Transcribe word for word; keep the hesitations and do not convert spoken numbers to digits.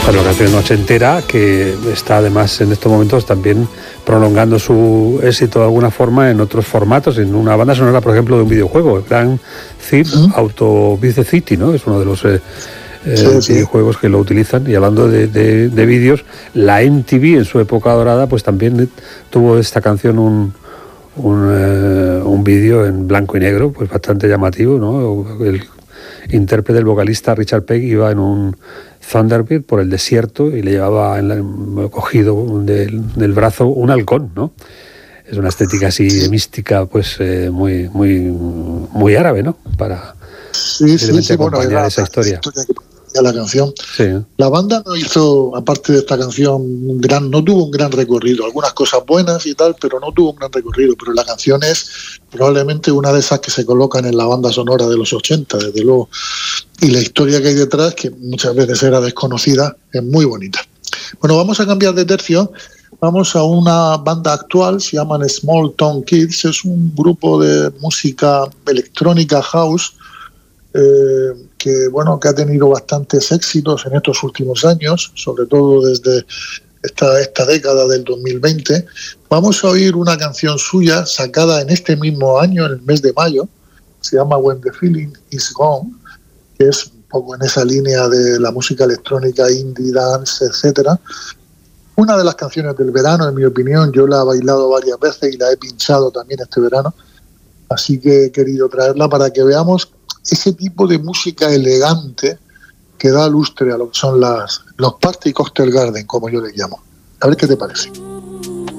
Esta es una canción ochentera que está además en estos momentos también prolongando su éxito de alguna forma en otros formatos, en una banda sonora, por ejemplo, de un videojuego, Grand Theft Auto Vice City, ¿no? Es uno de los eh, eh, sí, sí. videojuegos que lo utilizan. Y hablando de, de, de vídeos, la M T V en su época dorada pues también tuvo esta canción un un, eh, un vídeo en blanco y negro, pues bastante llamativo, ¿no? El intérprete, el vocalista Richard Pegg, iba en un Thunderbird por el desierto y le llevaba en la, cogido del, del brazo un halcón, ¿no? Es una estética así de mística, pues eh, muy muy muy árabe, ¿no? Para sí, sí, sí, acompañar bueno, esa historia. historia que la canción. Sí. La banda no hizo, aparte de esta canción, un gran, no tuvo un gran recorrido. Algunas cosas buenas y tal, pero no tuvo un gran recorrido. Pero la canción es probablemente una de esas que se colocan en la banda sonora de los ochenta, desde luego. Y la historia que hay detrás, que muchas veces era desconocida, es muy bonita. Bueno, vamos a cambiar de tercio. Vamos a una banda actual, se llaman Small Town Kids. Es un grupo de música electrónica house, eh, que bueno, que ha tenido bastantes éxitos en estos últimos años, sobre todo desde esta, esta década del dos mil veinte. Vamos a oír una canción suya sacada en este mismo año, en el mes de mayo, se llama When the Feeling Is Gone, que es un poco en esa línea de la música electrónica, indie, dance, etcétera. Una de las canciones del verano, en mi opinión. Yo la he bailado varias veces y la he pinchado también este verano, así que he querido traerla para que veamos ese tipo de música elegante que da lustre a lo que son las, los Party Cocktail Garden, como yo les llamo. A ver qué te parece.